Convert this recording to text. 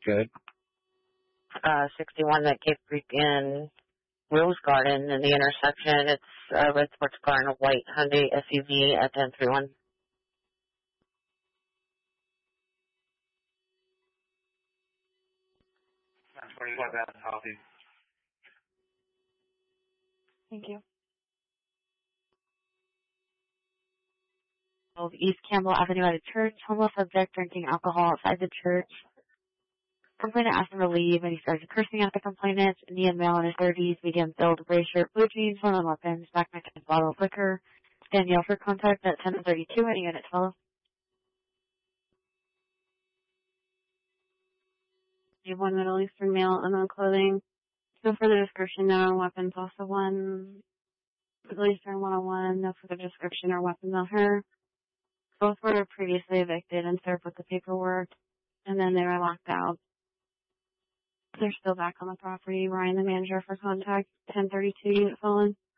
Good. 61 at Cape Creek in Rose Garden in the intersection. It's a red sports car and a white Hyundai SUV at 1031. That's where you got that copy. Thank you. East Campbell Avenue at a church. Homeless subject drinking alcohol outside the church. Complainant asked him to leave, and he started cursing at the complainant. Indian male in his 30s, medium build, gray shirt, blue jeans, one on weapons, backpack, and bottle of liquor. Danielle for contact at 1032 at Unit 12. You have one Middle Eastern male, unknown clothing. No further description, no on weapons. Also one Middle Eastern 101, no further description or weapons on her. Both were previously evicted and served with the paperwork, and then they were locked out. They're still back on the property. Ryan, the manager, for contact, 1032 Unit Fallen.